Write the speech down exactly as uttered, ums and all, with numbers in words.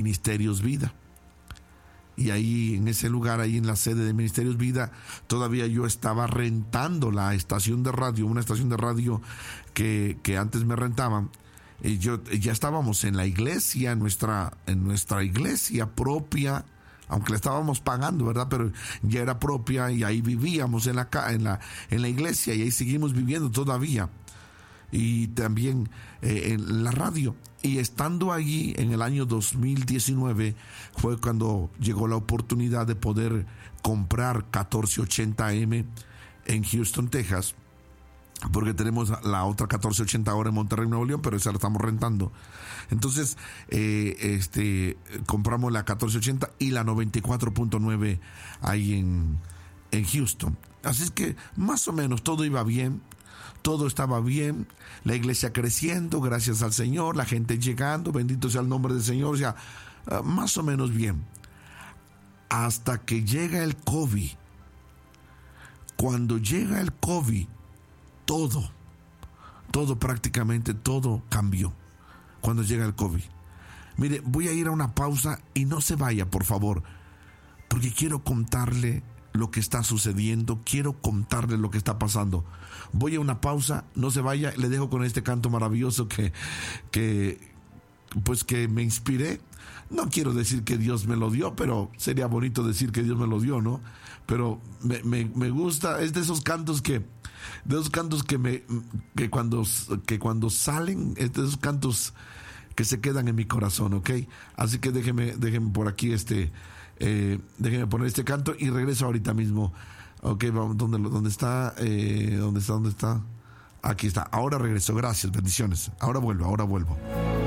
Ministerios Vida. Y ahí, en ese lugar, ahí en la sede de Ministerios Vida, todavía yo estaba rentando la estación de radio, una estación de radio que, que antes me rentaban. Y yo, ya estábamos en la iglesia, en nuestra, en nuestra iglesia propia, aunque la estábamos pagando, ¿verdad? Pero ya era propia y ahí vivíamos en la, en la, en la iglesia y ahí seguimos viviendo todavía. Y también eh, en la radio. Y estando allí en el año dos mil diecinueve fue cuando llegó la oportunidad de poder comprar catorce ochenta A M en Houston, Texas, porque tenemos la otra catorce ochenta ahora en Monterrey, Nuevo León, pero esa la estamos rentando. Entonces eh, este compramos la catorce ochenta y la noventa y cuatro punto nueve ahí en, en Houston. Así es que más o menos todo iba bien. Todo estaba bien, la iglesia creciendo, gracias al Señor, la gente llegando, bendito sea el nombre del Señor, o sea, uh, más o menos bien. Hasta que llega el COVID. Cuando llega el COVID, todo, todo prácticamente, todo cambió. Cuando llega el COVID. Mire, voy a ir a una pausa y no se vaya, por favor, porque quiero contarle lo que está sucediendo, quiero contarle lo que está pasando. Voy a una pausa, no se vaya, le dejo con este canto maravilloso que, que pues que me inspiré. No quiero decir que Dios me lo dio, pero sería bonito decir que Dios me lo dio, ¿no? Pero me, me, me gusta, es de esos cantos que, de esos cantos que me, que cuando, que cuando salen, es de esos cantos que se quedan en mi corazón, ¿ok? Así que déjeme, déjeme por aquí este, eh, déjeme poner este canto y regreso ahorita mismo. Ok, vamos, ¿dónde, dónde está? Eh, ¿Dónde está? ¿Dónde está? Aquí está. Ahora regreso. Gracias, bendiciones. Ahora vuelvo, ahora vuelvo.